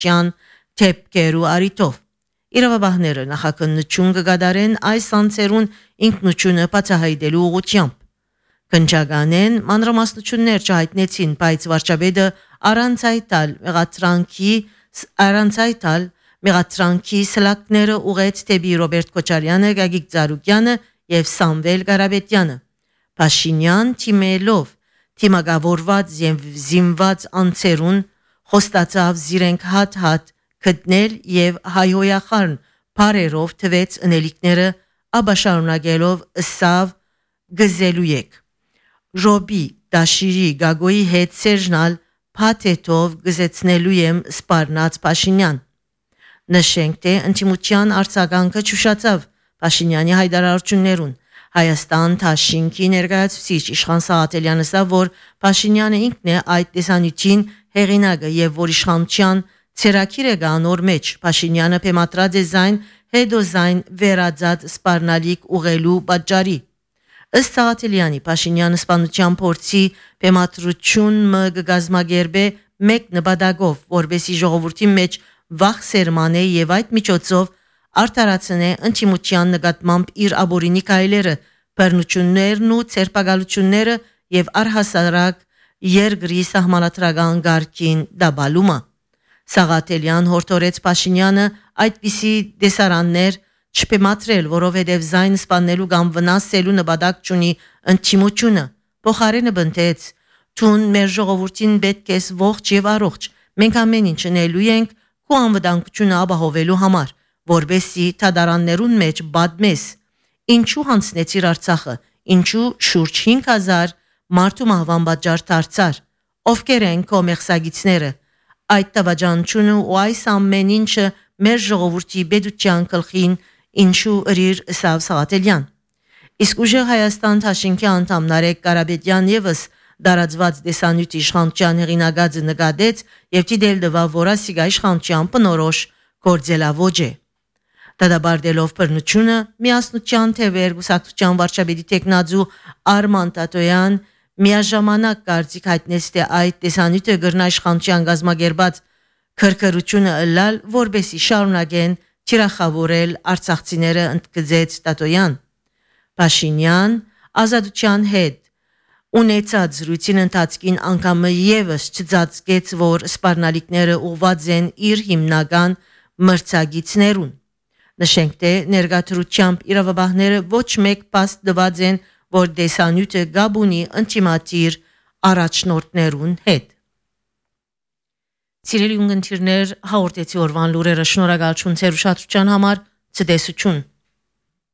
իշխանության թեփքերու արիտով։ Իրավաբանները նախաքննություն կգադարեն այս անձերուն ինքնությունը բացահայտելու ուղղությամբ։ Քննչականեն մանրամասնություններ չհայտնեցին, բայց վարչապետը առանց այտալ մեղադրանքի սլակները ուղեց դեպի Ռոբերտ Քոչարյանը, Գագիկ Ծառուկյանը եւ Սամվել Ղարաբետյանը։ Փաշինյան թիմելով թիմագավորված եւ զինված անձերուն խոստացավ զիրենք հատ-հատ գտնել եւ հայհոյախառն բարերով թվեց ընելիքները, ապա շարունակելով ըսավ գզելույեք։ Ռոբի Դաշիրի Գագոյի հետ Սերժնալ փաթեթով գզեցնելու եմ սպառնաց Փաշինյան։ Նշենք, թե ընդդիմության արձագանքը ճուշացավ Փաշինյանի հայտարարություններուն։ Հայաստան Թաշինքի ներկայացուցիչ Իշխան Սաղաթելյանը ասավ, որ Փաշինյանը ինքն է այդ տեսանյութին հեղինակը եւ որ իշխանության ցերակիրը գանոր մեջ Փաշինյանը փեմատրած է զայն հետոզայն վերածած սպառնալիք ուղելու պատճառի։ Ըստ Սաղաթելյանի Փաշինյանը սպանության փորձի փեմատրություն կգազմագերբե մեկ նպատակով, որբեսի ժողովրդի մեջ վախ սերմանե եւ այդ միջոցով արդարացնե ընդդիմության նկատմամբ իր աբորինի քայլերը, բռնություններն ու ցերպակալությունները եւ առհասարակ երկրի սահմանադրական գարքին դաբալումը։ Սաղաթելյան հորդորեց Փաշինյանը այդպիսի դեսարաններ չփեմատրել, որովհետև զայն սպանելու կամ վնասելու նպատակ չունի ընդդիմությունը։ Փոխարենը բնտեց. «Թուն մեր ժողովրդին պետք է ողջ եւ առողջ։ Մենք ամեն ինչ անելու ենք քո անվտանգությունը ապահովելու համար, որբեսի թադարաններուն մեջ բադմես։ Ինչու հանցնեցիր Արցախը, ինչու շուրջ 5000 մարդու մահվան պատճառ դարձար, ովքեր են քո մեղսագիցները։ Այդ տվաջանությունը ու այս ամեն ինչը մեր ժողովրդի բեդության գլխին ինչու ըրիր ըսավ Սաղաթելյան։ Իսկ ուժեղ Հայաստան Թաշինքի անդամ Նարեկ Ղարաբետյան եւս դարածված դեսանյութի իշխանության հեղինակածը նկատեց եւ դիտել տվավ, որ ասիգա իշխանության բնորոշ գործելավոճ է։ Դադարելով բռնությունը միասնության թևեր գուսակցության վարչապետի տեխնազու Արման Տատոյան միաժամանակ կարծիք հայտնեց, թե այդ տեսանյութը գրնա իշխանության գազմագերբած քրքրությունը ըլլալ, որբեսի շարունակեն թիրախավորել արցախցիները, ընդգծեց Տատոյան։ Փաշինյան ազատության հետ ունեցած զրույցին ընթացքին անգամ եւս չծածկեց, որ սպառնալիքները ուղված են իր հիմնական մրցակիցներուն։ Նշենք, թե ներկայությամբ իրավաբանները ոչ մեկ փաստ տված են, որ դեսանյութը գաբունի ինտիմատիր առաջնորդներուն հետ։ Սիրելի ունգընտիրներ, հաղորդեցի օրվան լուրերը, շնորհակալություն ձեր ուշադրության համար, ցտեսություն։